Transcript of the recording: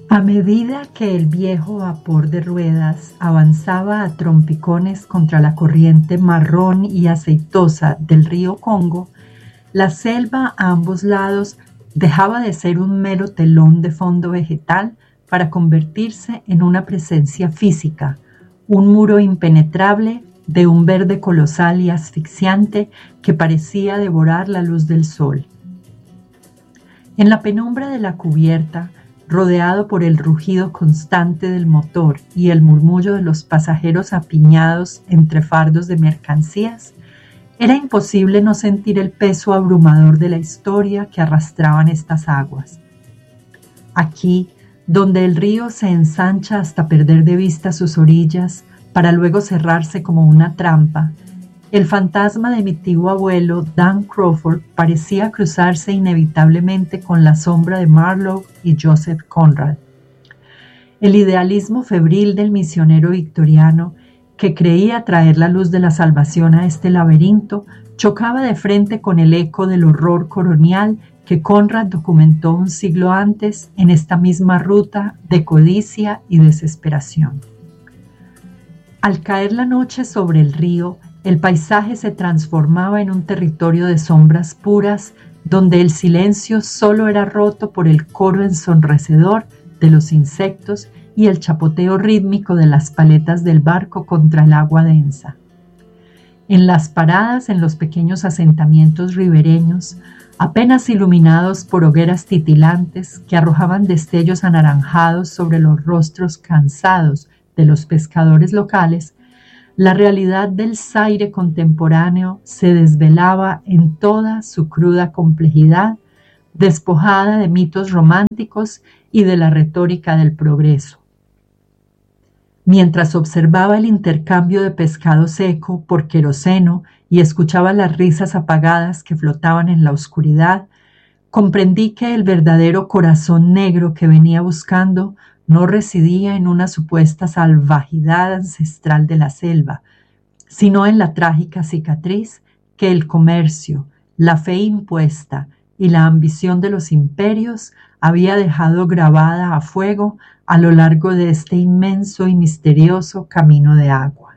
A medida que el viejo vapor de ruedas avanzaba a trompicones contra la corriente marrón y aceitosa del río Congo, la selva a ambos lados dejaba de ser un mero telón de fondo vegetal para convertirse en una presencia física, un muro impenetrable de un verde colosal y asfixiante que parecía devorar la luz del sol. En la penumbra de la cubierta, rodeado por el rugido constante del motor y el murmullo de los pasajeros apiñados entre fardos de mercancías, era imposible no sentir el peso abrumador de la historia que arrastraban estas aguas. Aquí, donde el río se ensancha hasta perder de vista sus orillas para luego cerrarse como una trampa, el fantasma de mi tío abuelo, Dan Crawford, parecía cruzarse inevitablemente con la sombra de Marlowe y Joseph Conrad. El idealismo febril del misionero victoriano, que creía traer la luz de la salvación a este laberinto, chocaba de frente con el eco del horror colonial que Conrad documentó un siglo antes en esta misma ruta de codicia y desesperación. Al caer la noche sobre el río, el paisaje se transformaba en un territorio de sombras puras, donde el silencio solo era roto por el coro ensordecedor de los insectos y el chapoteo rítmico de las paletas del barco contra el agua densa. En las paradas en los pequeños asentamientos ribereños, apenas iluminados por hogueras titilantes que arrojaban destellos anaranjados sobre los rostros cansados de los pescadores locales, la realidad del Zaire contemporáneo se desvelaba en toda su cruda complejidad, despojada de mitos románticos y de la retórica del progreso. Mientras observaba el intercambio de pescado seco por queroseno y escuchaba las risas apagadas que flotaban en la oscuridad, comprendí que el verdadero corazón negro que venía buscando no residía en una supuesta salvajidad ancestral de la selva, sino en la trágica cicatriz que el comercio, la fe impuesta y la ambición de los imperios había dejado grabada a fuego a lo largo de este inmenso y misterioso camino de agua.